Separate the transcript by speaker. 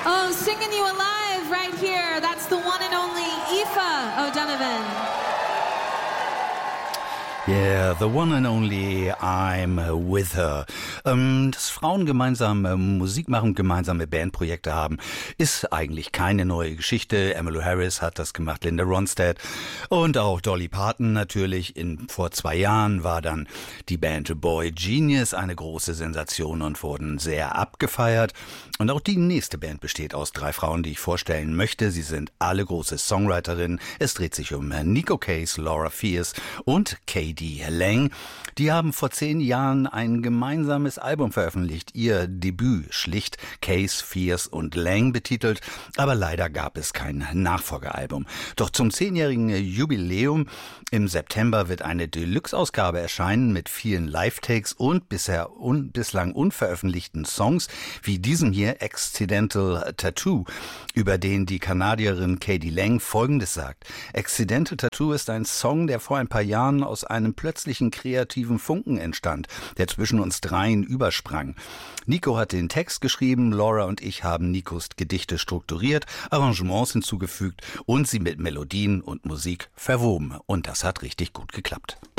Speaker 1: Oh, singing you alive right here. That's the one and only Aoife O'Donovan.
Speaker 2: Yeah, the one and only I'm with her. Dass Frauen gemeinsam Musik machen, gemeinsame Bandprojekte haben, ist eigentlich keine neue Geschichte. Emmylou Harris hat das gemacht, Linda Ronstadt und auch Dolly Parton natürlich. Vor 2 Jahren war dann die Band Boy Genius eine große Sensation und wurden sehr abgefeiert. Und auch die nächste Band besteht aus 3 Frauen, die ich vorstellen möchte. Sie sind alle große Songwriterinnen. Es dreht sich um Neko Case, Laura Fierce und K.D. Lang. Die haben vor 10 Jahren ein gemeinsames Album veröffentlicht. Ihr Debüt schlicht Case, Fierce und Lang betitelt, aber leider gab es kein Nachfolgealbum. Doch zum 10-jährigen Jubiläum im September wird eine Deluxe-Ausgabe erscheinen mit vielen Live-Takes und bislang unveröffentlichten Songs, wie diesem hier Accidental Tattoo, über den die Kanadierin K.D. Lang Folgendes sagt. Accidental Tattoo ist ein Song, der vor ein paar Jahren aus einem plötzlichen kreativen Funken entstand, der zwischen uns dreien übersprang. Nico hat den Text geschrieben, Laura und ich haben Nikos Gedichte strukturiert, Arrangements hinzugefügt und sie mit Melodien und Musik verwoben. Und das hat richtig gut geklappt.